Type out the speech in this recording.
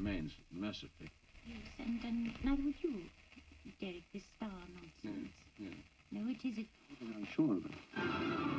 remains mercifully. Yes, and neither would you, Derek, this star nonsense. Yeah. No, it isn't. I'm sure of it.